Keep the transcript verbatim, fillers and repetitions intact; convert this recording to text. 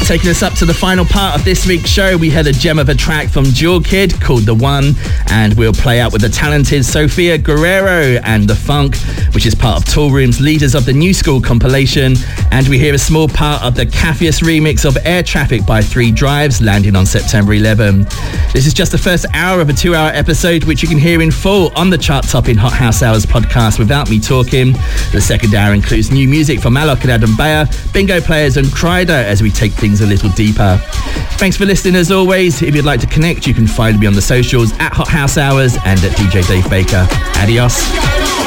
Taking us up to the final part of this week's show, we had a gem of a track from Jewel Kid called The One, and we'll play out with the talented Sofia Guerrero and The Funk, which is part of Toolroom's Leaders of the New School compilation, and we hear a small part of the Caffius remix of Air Traffic by Three Drives, landing on September eleventh. This is just the first hour of a two-hour episode, which you can hear in full on the chart-topping Hot House Hours podcast without me talking. The second hour includes new music from Alok and Adam Bayer, Bingo Players and Kryder as we take things a little deeper. Thanks for listening as always. If you'd like to connect, you can find me on the socials at Hot House Hours and at D J Dave Baker. Adios.